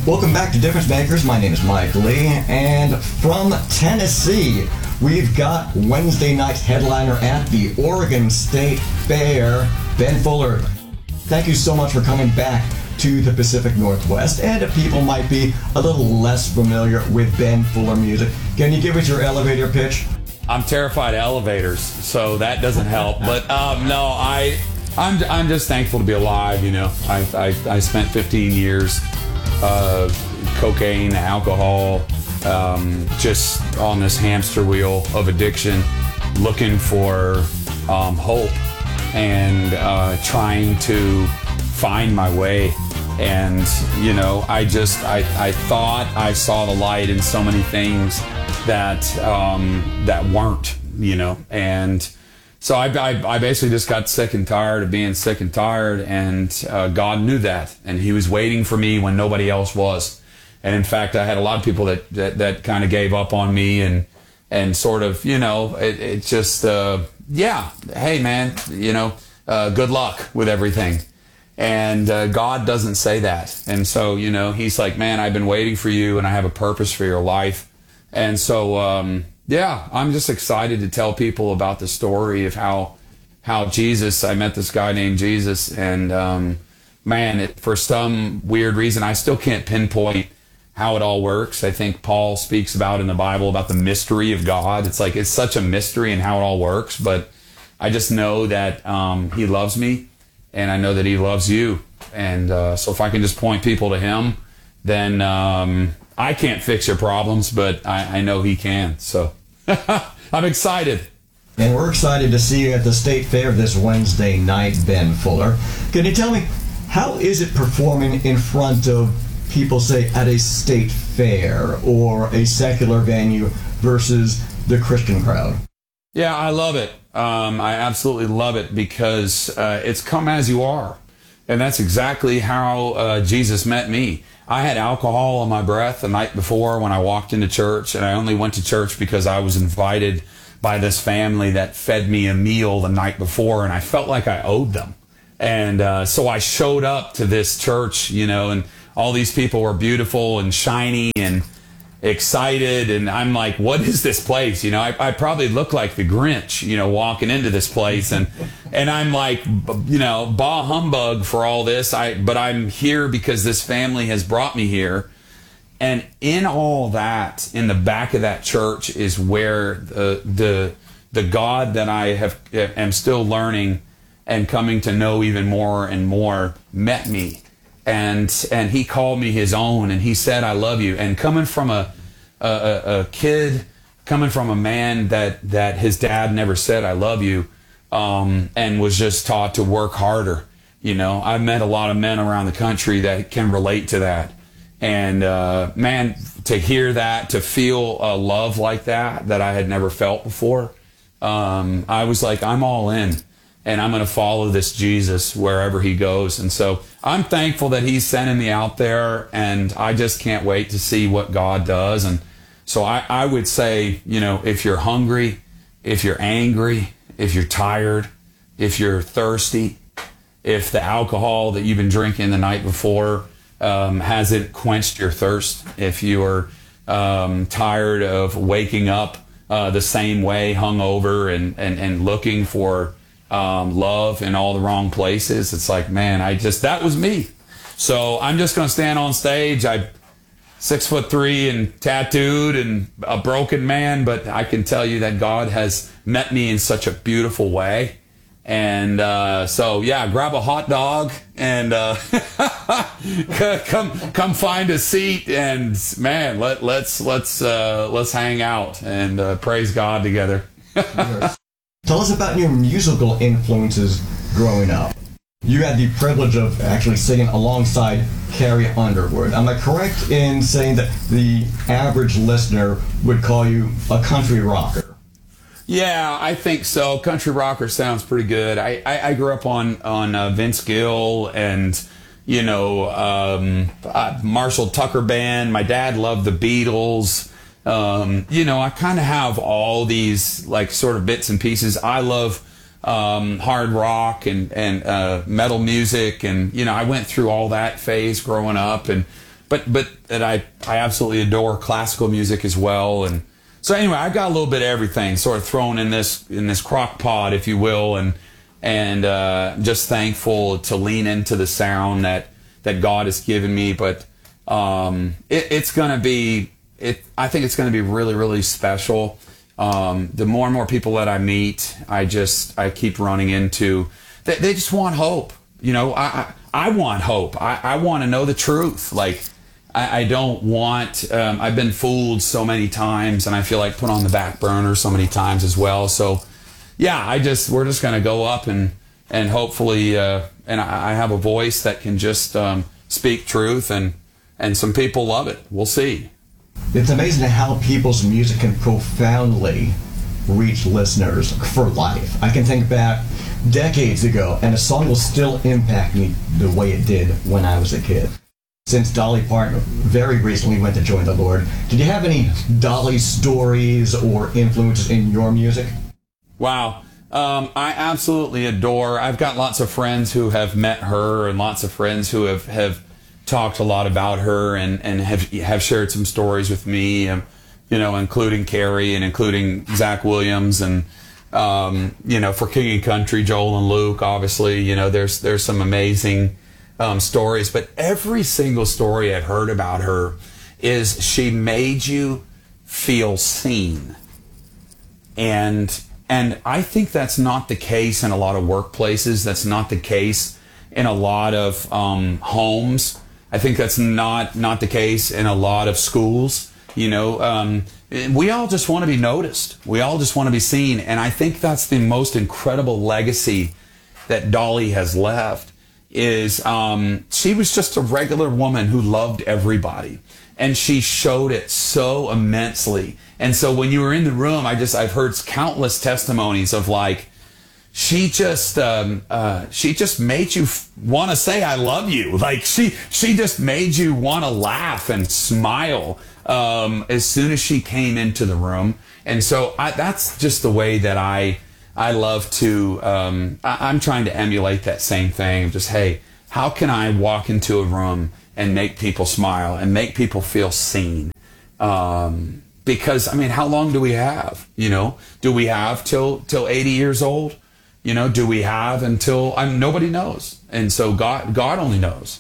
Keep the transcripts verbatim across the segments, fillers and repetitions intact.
Welcome back to Difference Makers. My name is Mike Lee, and from Tennessee, we've got Wednesday night's headliner at the Oregon State Fair, Ben Fuller. Thank you so much for coming back to the Pacific Northwest. And if people might be a little less familiar with Ben Fuller music, can you give us your elevator pitch? I'm terrified of elevators, so that doesn't help. But um, no, I, I'm, I'm just thankful to be alive. You know, I, I, I spent fifteen years, uh, cocaine, alcohol, um, just on this hamster wheel of addiction, looking for um, hope and uh, trying to find my way. And you know, I just, I, I thought I saw the light in so many things that um, that weren't, you know, and so I, I, I basically just got sick and tired of being sick and tired, and uh, God knew that, and He was waiting for me when nobody else was. And in fact, I had a lot of people that that, that kind of gave up on me, and and sort of, you know, it, it just, uh, yeah, hey man, you know, uh, good luck with everything. And uh, God doesn't say that, and so, you know, He's like, man, I've been waiting for you, and I have a purpose for your life. And so, um, yeah, I'm just excited to tell people about the story of how, how Jesus, I met this guy named Jesus, and um, man, it, for some weird reason, I still can't pinpoint how it all works. I think Paul speaks about in the Bible about the mystery of God. It's like, it's such a mystery in how it all works, but I just know that um, He loves me, and I know that He loves you. And uh, so if I can just point people to Him, then um, I can't fix your problems, but I, I know He can. So I'm excited. And we're excited to see you at the State Fair this Wednesday night, Ben Fuller. Can you tell me, how is it performing in front of people, say, at a state fair or a secular venue versus the Christian crowd? Yeah, I love it. Um, I absolutely love it because uh, it's come as you are. And that's exactly how uh, Jesus met me. I had alcohol on my breath the night before when I walked into church, and I only went to church because I was invited by this family that fed me a meal the night before, and I felt like I owed them. And uh, so I showed up to this church, you know, and all these people were beautiful and shiny and excited, and I'm like, what is this place? You know, I, I probably look like the Grinch, you know, walking into this place, and and I'm like, you know, bah humbug for all this. I but I'm here because this family has brought me here, and in all that, in the back of that church is where the the the God that I have am still learning and coming to know even more and more met me. And and He called me His own, and He said, I love you. And coming from a a, a kid, coming from a man that, that his dad never said, I love you, um, and was just taught to work harder. You know, I've met a lot of men around the country that can relate to that. And uh, man, to hear that, to feel a love like that, that I had never felt before, um, I was like, I'm all in. And I'm going to follow this Jesus wherever He goes. And so I'm thankful that He's sending me out there, and I just can't wait to see what God does. And so I, I would say, you know, if you're hungry, if you're angry, if you're tired, if you're thirsty, if the alcohol that you've been drinking the night before um, hasn't quenched your thirst, if you're um, tired of waking up uh, the same way, hungover, and, and, and looking for Um, love in all the wrong places. It's like, man, I just, that was me. So I'm just going to stand on stage. I'm six foot three and tattooed and a broken man, but I can tell you that God has met me in such a beautiful way. And uh, so, yeah, grab a hot dog and uh, come come find a seat, and man, let let's let's uh, let's hang out and uh, praise God together. Tell us about your musical influences growing up. You had the privilege of actually singing alongside Carrie Underwood. Am I correct in saying that the average listener would call you a country rocker? Yeah, I think so. Country rocker sounds pretty good. I, I, I grew up on, on uh, Vince Gill and, you know, um, uh, Marshall Tucker Band. My dad loved the Beatles. Um, you know, I kind of have all these like sort of bits and pieces. I love um, hard rock and and uh, metal music, and you know, I went through all that phase growing up. And but but and I I absolutely adore classical music as well. And so anyway, I got a little bit of everything sort of thrown in this in this crock pot, if you will, and and uh, just thankful to lean into the sound that that God has given me. But um, it, it's going to be it. I think it's going to be really really special. Um, the more and more people that I meet, I just I keep running into. They, they just want hope. You know, I I, I want hope. I, I want to know the truth. Like I, I don't want. Um, I've been fooled so many times, and I feel like put on the back burner so many times as well. So, yeah, I just we're just going to go up and and hopefully, uh, and I, I have a voice that can just um, speak truth, and and some people love it. We'll see. It's amazing how people's music can profoundly reach listeners for life. I can think back decades ago, and a song will still impact me the way it did when I was a kid. Since Dolly Parton very recently went to join the Lord, did you have any Dolly stories or influences in your music? Wow. Um, I absolutely adore. I've got lots of friends who have met her, and lots of friends who have, have talked a lot about her, and, and have have shared some stories with me, um, you know, including Carrie and including Zach Williams, and um, you know, for King and Country, Joel and Luke. Obviously, you know, there's there's some amazing um, stories, but every single story I've heard about her is she made you feel seen, and and I think that's not the case in a lot of workplaces. That's not the case in a lot of um, homes. I think that's not not the case in a lot of schools. You know, um, we all just want to be noticed. We all just want to be seen. And I think that's the most incredible legacy that Dolly has left, is um, she was just a regular woman who loved everybody. And she showed it so immensely. And so when you were in the room, I just, I've heard countless testimonies of like, she just um, uh, she just made you f- want to say I love you. Like she she just made you want to laugh and smile um, as soon as she came into the room. And so I, that's just the way that I I love to. Um, I, I'm trying to emulate that same thing. Just hey, how can I walk into a room and make people smile and make people feel seen? Um, because I mean, how long do we have? You know, do we have till till eighty years old? You know, do we have until I'm nobody knows, and so God, God only knows.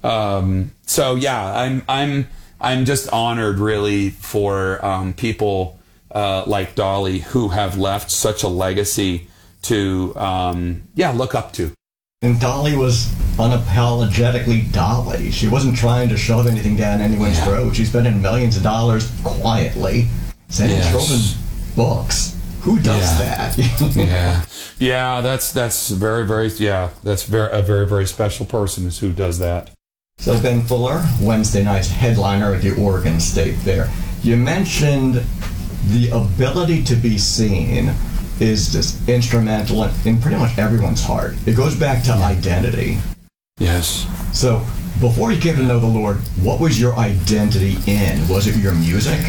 Um, so yeah, I'm, I'm, I'm just honored really for um, people uh, like Dolly who have left such a legacy to, um, yeah, look up to. And Dolly was unapologetically Dolly. She wasn't trying to shove anything down anyone's yeah. throat. She spent millions of dollars quietly sending yes. children books. Who does yeah. that? yeah, yeah. That's that's very very yeah. That's very a very very special person is who does that. So Ben Fuller, Wednesday night's headliner at the Oregon State Fair. You mentioned the ability to be seen is just instrumental in pretty much everyone's heart. It goes back to identity. Yes. So before you came to know the Lord, what was your identity in? Was it your music?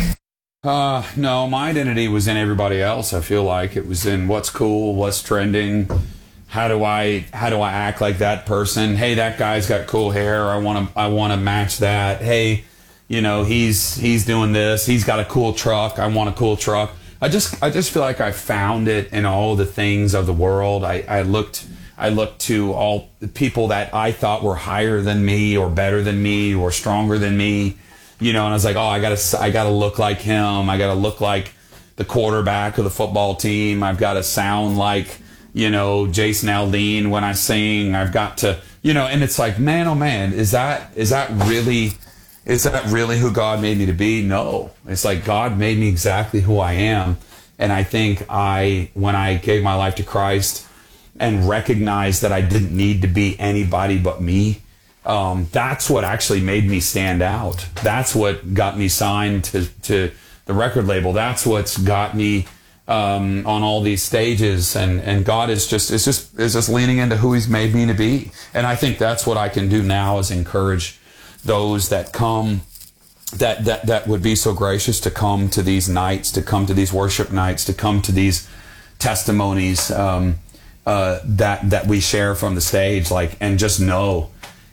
Uh, no, my identity was in everybody else. I feel like it was in what's cool, what's trending. How do I, how do I act like that person? Hey, that guy's got cool hair. I want to, I want to match that. Hey, you know, he's, he's doing this. He's got a cool truck. I want a cool truck. I just, I just feel like I found it in all the things of the world. I, I looked, I looked to all the people that I thought were higher than me or better than me or stronger than me. You know, and I was like, oh, I gotta, I gotta look like him. I gotta look like the quarterback of the football team. I've got to sound like, you know, Jason Aldean when I sing. I've got to, you know, and it's like, man, oh man, is that, is that really, is that really who God made me to be? No, it's like God made me exactly who I am. And I think I, when I gave my life to Christ and recognized that I didn't need to be anybody but me, Um, that's what actually made me stand out. That's what got me signed to, to the record label. That's what's got me um, on all these stages. And, and God is just is just is just leaning into who He's made me to be. And I think that's what I can do now is encourage those that come, that that that would be so gracious to come to these nights, to come to these worship nights, to come to these testimonies um, uh, that that we share from the stage, like, and just know,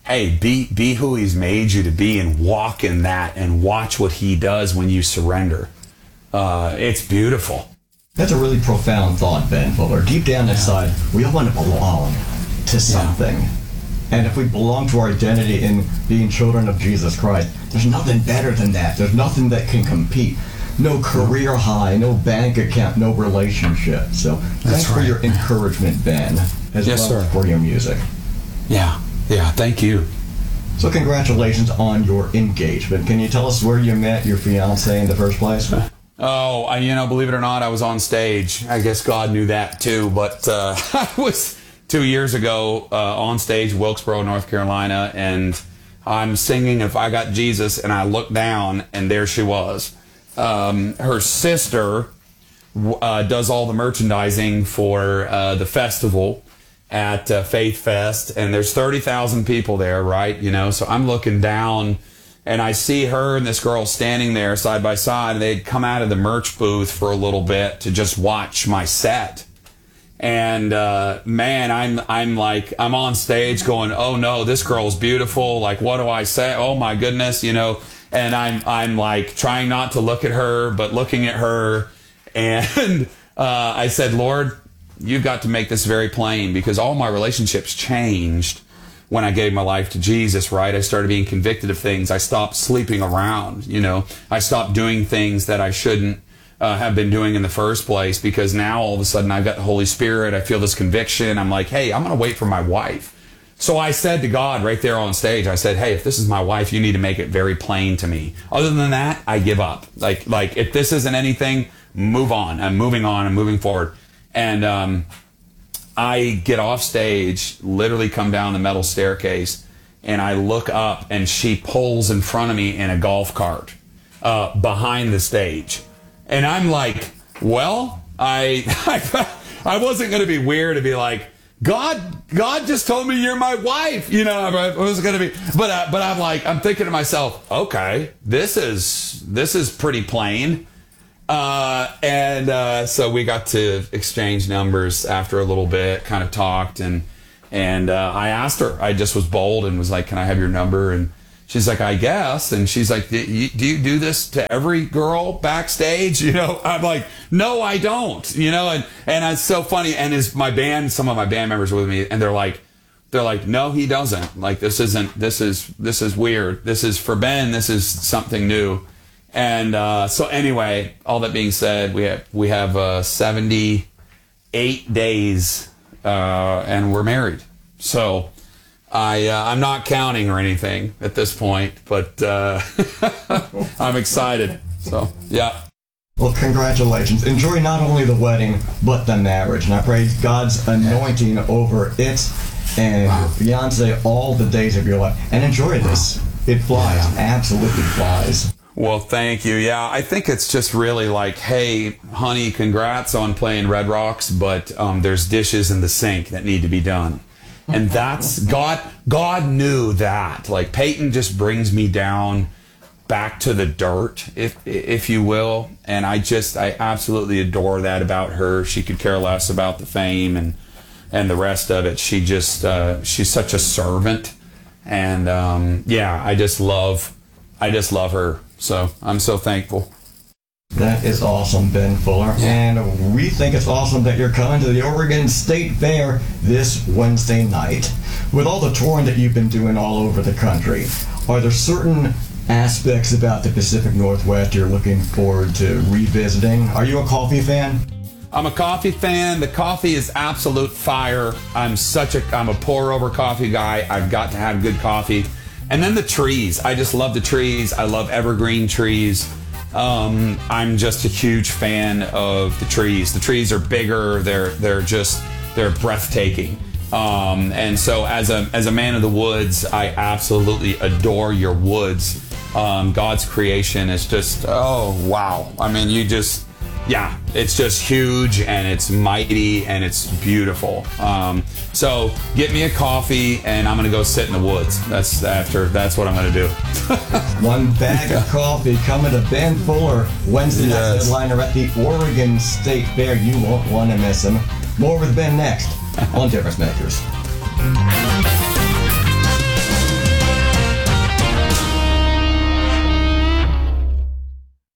hey, be be who he's made you to be and walk in that and watch what he does when you surrender. Uh, it's beautiful. That's a really profound thought, Ben Fuller. Deep down inside, we all want to belong to something. Yeah. And if we belong to our identity in being children of Jesus Christ, there's nothing better than that. There's nothing that can compete. No career high, no bank account, no relationship. So thanks right. for your encouragement, Ben, as yes, well sir. as for your music. Yeah, yeah, thank you. So congratulations on your engagement. Can you tell us where you met your fiancée in the first place? Oh, I, you know, believe it or not, I was on stage. I guess God knew that too, but uh, I was two years ago uh, on stage, Wilkesboro, North Carolina, and I'm singing If I Got Jesus, and I looked down, and there she was. Um, her sister uh, does all the merchandising for uh, the festival at uh, Faith Fest, and there's thirty thousand people there, right? You know, so I'm looking down, and I see her and this girl standing there side by side, and they'd come out of the merch booth for a little bit to just watch my set. And uh, man, I'm I'm like I'm on stage going, oh no, this girl's beautiful. Like, what do I say? Oh my goodness, you know. And I'm I'm like trying not to look at her, but looking at her. And uh, I said, Lord, you've got to make this very plain, because all my relationships changed when I gave my life to Jesus, right? I started being convicted of things. I stopped sleeping around, you know. I stopped doing things that I shouldn't uh, have been doing in the first place, because now all of a sudden I've got the Holy Spirit. I feel this conviction. I'm like, hey, I'm going to wait for my wife. So I said to God right there on stage, I said, hey, if this is my wife, you need to make it very plain to me. Other than that, I give up. Like, like if this isn't anything, move on. I'm moving on. I'm moving forward. And um, I get off stage, literally come down the metal staircase, and I look up, and she pulls in front of me in a golf cart uh, behind the stage. And I'm like, well, I I, I wasn't going to be weird to be like, God, God just told me you're my wife. You know, I was going to be, but uh, but I'm like, I'm thinking to myself, okay, this is this is pretty plain. Uh, and uh, so we got to exchange numbers after a little bit, kind of talked, and and uh, I asked her. I just was bold and was like, can I have your number? And she's like, I guess. And she's like, do you, do you do this to every girl backstage? You know, I'm like, no, I don't. You know, and and it's so funny. And as my band, some of my band members were with me, and they're like, they're like, no, he doesn't. Like, this isn't. This is this is weird. This is for Ben. This is something new. And uh, so anyway, all that being said, we have we have uh, seventy-eight days, uh, and we're married. So I uh, I'm not counting or anything at this point, but uh, I'm excited. So yeah. Well, congratulations. Enjoy not only the wedding, but the marriage. And I pray God's anointing over it and wow. your fiancé all the days of your life. And enjoy this. It flies. Yeah. Absolutely flies. Well, thank you. Yeah, I think it's just really like, hey, honey, congrats on playing Red Rocks, but um, there's dishes in the sink that need to be done. And that's, God, God knew that. Like, Peyton just brings me down back to the dirt, if if you will. And I just, I absolutely adore that about her. She could care less about the fame and and the rest of it. She just, uh, she's such a servant. And um, yeah, I just love, I just love her. So I'm so thankful. That is awesome, Ben Fuller. Yeah. And we think it's awesome that you're coming to the Oregon State Fair this Wednesday night. With all the touring that you've been doing all over the country, are there certain aspects about the Pacific Northwest you're looking forward to revisiting? Are you a coffee fan? I'm a coffee fan. The coffee is absolute fire. I'm such a, I'm a pour over coffee guy. I've got to have good coffee. And then the trees. I just love the trees. I love evergreen trees. Um, I'm just a huge fan of the trees. The trees are bigger. They're they're just they're breathtaking. Um, and so as a as a man of the woods, I absolutely adore your woods. Um, God's creation is just, oh wow. I mean, you just yeah, it's just huge and it's mighty and it's beautiful. Um, so get me a coffee and I'm gonna go sit in the woods. That's after. That's what I'm gonna do. One bag of coffee coming to Ben Fuller Wednesday night yes. headliner at the Oregon State Fair. You won't want to miss him. More with Ben next on Difference Makers.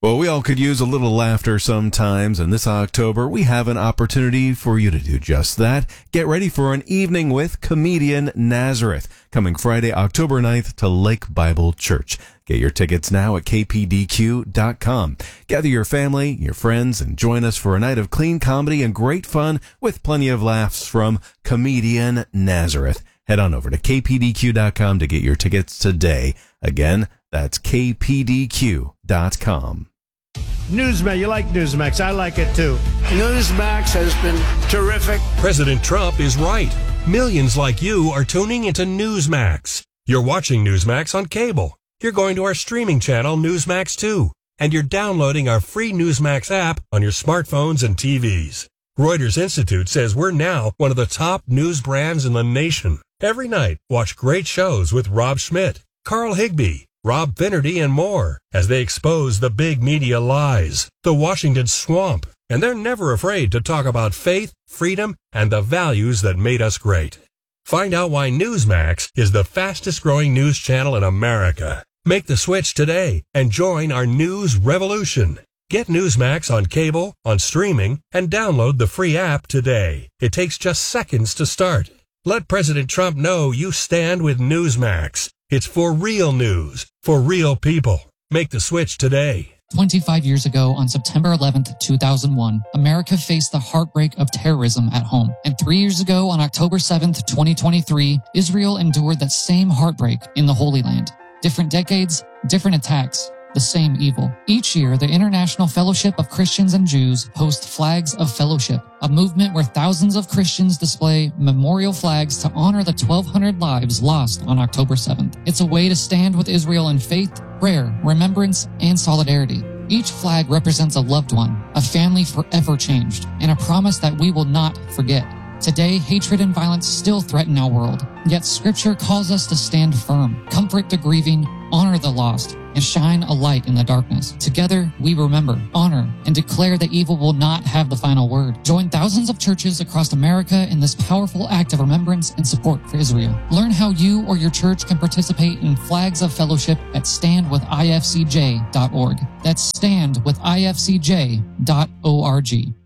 Well, we all could use a little laughter sometimes, and this October we have an opportunity for you to do just that. Get ready for an evening with comedian Nazareth, coming Friday, October ninth to Lake Bible Church. Get your tickets now at k p d q dot com. Gather your family, your friends, and join us for a night of clean comedy and great fun with plenty of laughs from comedian Nazareth. Head on over to k p d q dot com to get your tickets today. Again, that's k p d q dot com. Newsmax, you like Newsmax. I like it too. Newsmax has been terrific. President Trump is right. Millions like you are tuning into Newsmax. You're watching Newsmax on cable. You're going to our streaming channel, Newsmax two. And you're downloading our free Newsmax app on your smartphones and T Vs. Reuters Institute says we're now one of the top news brands in the nation. Every night, watch great shows with Rob Schmidt, Carl Higbie, Rob Finnerty, and more as they expose the big media lies, the Washington swamp, and they're never afraid to talk about faith, freedom, and the values that made us great. Find out why Newsmax is the fastest growing news channel in America. Make the switch today and join our news revolution. Get Newsmax on cable, on streaming, and download the free app today. It takes just seconds to start. Let President Trump know you stand with Newsmax. It's for real news, for real people. Make the switch today. twenty-five years ago, on September eleventh, two thousand one, America faced the heartbreak of terrorism at home. And three years ago, on October seventh, twenty twenty-three, Israel endured that same heartbreak in the Holy Land. Different decades, different attacks, the same evil. Each year, the International Fellowship of Christians and Jews hosts Flags of Fellowship, a movement where thousands of Christians display memorial flags to honor the twelve hundred lives lost on October seventh. It's a way to stand with Israel in faith, prayer, remembrance, and solidarity. Each flag represents a loved one, a family forever changed, and a promise that we will not forget. Today, hatred and violence still threaten our world, yet Scripture calls us to stand firm, comfort the grieving, honor the lost, and shine a light in the darkness. Together, we remember, honor, and declare that evil will not have the final word. Join thousands of churches across America in this powerful act of remembrance and support for Israel. Learn how you or your church can participate in Flags of Fellowship at stand with i f c j dot org. That's stand with i f c j dot org.